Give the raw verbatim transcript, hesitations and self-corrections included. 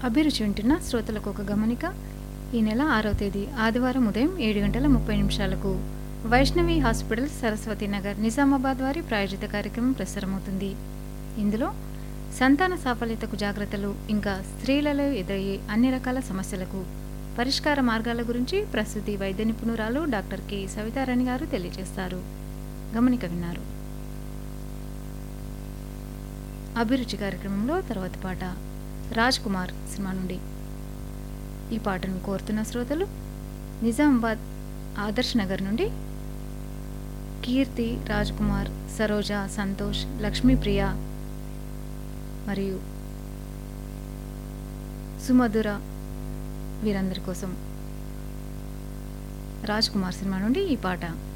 అభిరుచి వింటున్న శ్రోతలకు ఒక గమనిక. ఈ నెల ఆరవ తేదీ ఆదివారం ఉదయం ఏడు గంటల ముప్పై నిమిషాలకు వైష్ణవి హాస్పిటల్ సరస్వతి నగర్ నిజామాబాద్ వారి ప్రాయోజిత కార్యక్రమం ప్రసారమవుతుంది. ఇందులో సంతాన సాఫల్యతకు జాగ్రత్తలు, ఇంకా స్త్రీలలో ఎదురయ్యే అన్ని రకాల సమస్యలకు పరిష్కార మార్గాల గురించి ప్రసూతి వైద్య నిపుణురాలు డాక్టర్ కె సవితారాణి గారు తెలియజేస్తారు. గమనిక విన్నారు. అభిరుచి కార్యక్రమంలో తర్వాత పాట రాజ్ కుమార్ సినిమా నుండి. ఈ పాటను కోరుతున్న శ్రోతలు నిజామాబాద్ ఆదర్శ్ నగర్ నుండి కీర్తి, రాజ్ కుమార్, సరోజ, సంతోష్, లక్ష్మీప్రియ మరియు సుమధుర, వీరందరి కోసం రాజ్ కుమార్ సినిమా నుండి ఈ పాట.